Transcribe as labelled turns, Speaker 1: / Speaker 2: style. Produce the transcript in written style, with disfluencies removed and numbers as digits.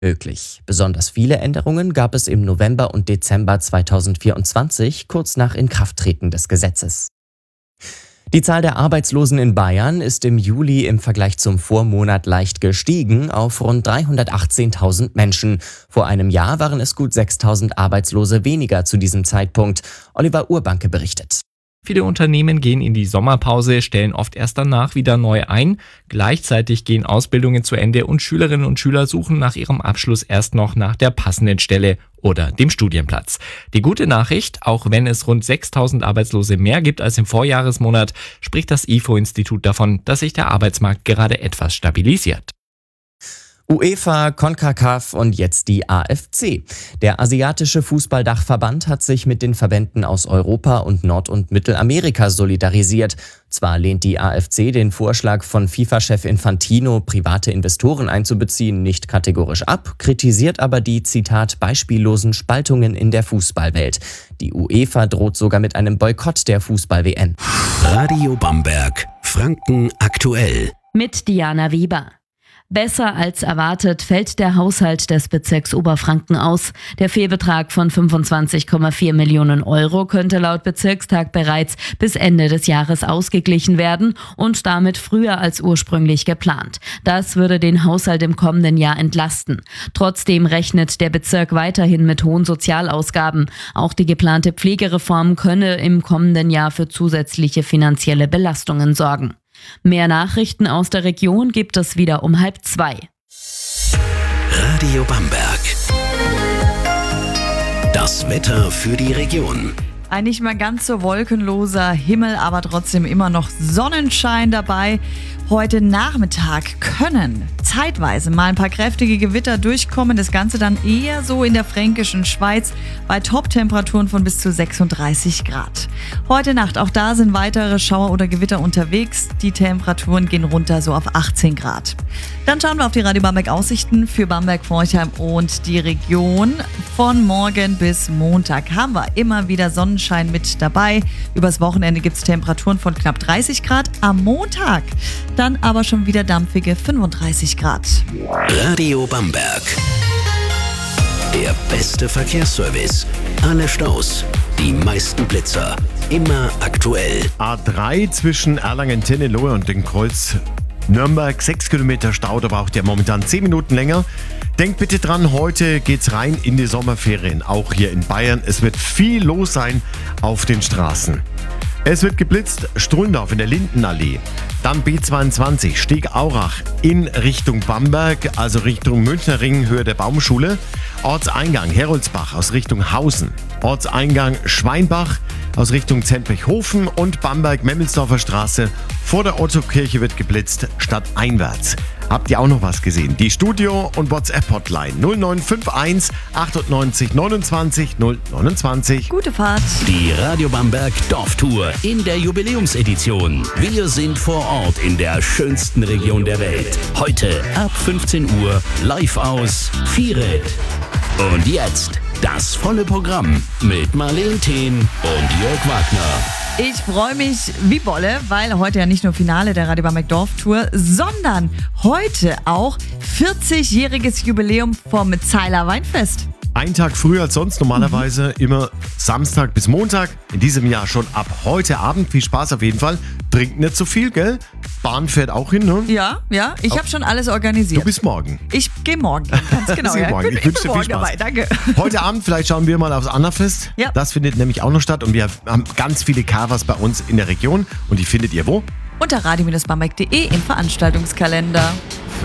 Speaker 1: möglich. Besonders viele Änderungen gab es im November und Dezember 2024, kurz nach Inkrafttreten des Gesetzes. Die Zahl der Arbeitslosen in Bayern ist im Juli im Vergleich zum Vormonat leicht gestiegen auf rund 318.000 Menschen. Vor einem Jahr waren es gut 6.000 Arbeitslose weniger zu diesem Zeitpunkt. Oliver Urbanke berichtet.
Speaker 2: Viele Unternehmen gehen in die Sommerpause, stellen oft erst danach wieder neu ein. Gleichzeitig gehen Ausbildungen zu Ende und Schülerinnen und Schüler suchen nach ihrem Abschluss erst noch nach der passenden Stelle oder dem Studienplatz. Die gute Nachricht, auch wenn es rund 6.000 Arbeitslose mehr gibt als im Vorjahresmonat, spricht das IFO-Institut davon, dass sich der Arbeitsmarkt gerade etwas stabilisiert.
Speaker 1: UEFA, CONCACAF und jetzt die AFC. Der asiatische Fußballdachverband hat sich mit den Verbänden aus Europa und Nord- und Mittelamerika solidarisiert. Zwar lehnt die AFC den Vorschlag von FIFA-Chef Infantino, private Investoren einzubeziehen, nicht kategorisch ab, kritisiert aber die, Zitat, beispiellosen Spaltungen in der Fußballwelt. Die UEFA droht sogar mit einem Boykott der Fußball-WM.
Speaker 3: Radio Bamberg, Franken aktuell.
Speaker 4: Mit Diana Wieber. Besser als erwartet fällt der Haushalt des Bezirks Oberfranken aus. Der Fehlbetrag von 25,4 Millionen Euro könnte laut Bezirkstag bereits bis Ende des Jahres ausgeglichen werden und damit früher als ursprünglich geplant. Das würde den Haushalt im kommenden Jahr entlasten. Trotzdem rechnet der Bezirk weiterhin mit hohen Sozialausgaben. Auch die geplante Pflegereform könne im kommenden Jahr für zusätzliche finanzielle Belastungen sorgen. Mehr Nachrichten aus der Region gibt es wieder um 1:30.
Speaker 3: Radio Bamberg. Das Wetter für die Region.
Speaker 5: Ein nicht mehr ganz so wolkenloser Himmel, aber trotzdem immer noch Sonnenschein dabei. Heute Nachmittag können zeitweise mal ein paar kräftige Gewitter durchkommen. Das Ganze dann eher so in der fränkischen Schweiz bei Top-Temperaturen von bis zu 36 Grad. Heute Nacht, auch da sind weitere Schauer oder Gewitter unterwegs. Die Temperaturen gehen runter so auf 18 Grad. Dann schauen wir auf die Radio Bamberg Aussichten für Bamberg, Forchheim und die Region. Von morgen bis Montag haben wir immer wieder Sonnenschein mit dabei. Übers Wochenende gibt es Temperaturen von knapp 30 Grad. Am Montag dann aber schon wieder dampfige 35 Grad.
Speaker 3: Radio Bamberg. Der beste Verkehrsservice. Alle Staus, die meisten Blitzer. Immer aktuell.
Speaker 6: A3 zwischen Erlangen-Tennelohe und dem Kreuz Nürnberg, 6 Kilometer Stau, da braucht ihr momentan 10 Minuten länger. Denkt bitte dran, heute geht's rein in die Sommerferien, auch hier in Bayern. Es wird viel los sein auf den Straßen. Es wird geblitzt, Strundorf in der Lindenallee. Dann B22, Steg-Aurach in Richtung Bamberg, also Richtung Münchner Ring, Höhe der Baumschule. Ortseingang Heroldsbach aus Richtung Hausen. Ortseingang Schweinbach aus Richtung Zentpechhofen und Bamberg-Memmelsdorfer Straße. Vor der Ottokirche wird geblitzt, stadteinwärts. Habt ihr auch noch was gesehen? Die Studio- und WhatsApp-Hotline 0951 98 29 029.
Speaker 5: Gute Fahrt.
Speaker 3: Die Radio Bamberg Dorftour in der Jubiläumsedition. Wir sind vor Ort in der schönsten Region der Welt. Heute ab 15 Uhr live aus Vieret. Und jetzt das volle Programm mit Marlene Thien und Jörg Wagner.
Speaker 5: Ich freue mich wie Bolle, weil heute ja nicht nur Finale der Radio Bamberg Dorftour, sondern heute auch 40-jähriges Jubiläum vom Zeiler Weinfest.
Speaker 6: Ein Tag früher als sonst, normalerweise immer Samstag bis Montag. In diesem Jahr schon ab heute Abend. Viel Spaß auf jeden Fall. Trinkt nicht zu viel, gell? Bahn fährt auch hin, ne?
Speaker 5: Ja, ich habe schon alles organisiert.
Speaker 6: Du bist morgen.
Speaker 5: Ich gehe morgen, ganz genau.
Speaker 6: Ja. Morgen. Ich wünsche dir viel Spaß.
Speaker 5: Dabei, danke.
Speaker 6: Heute Abend vielleicht schauen wir mal aufs Annafest.
Speaker 5: Ja.
Speaker 6: Das findet nämlich auch noch statt und wir haben ganz viele Covers bei uns in der Region und die findet ihr wo?
Speaker 5: Unter radio-bamberg.de im Veranstaltungskalender.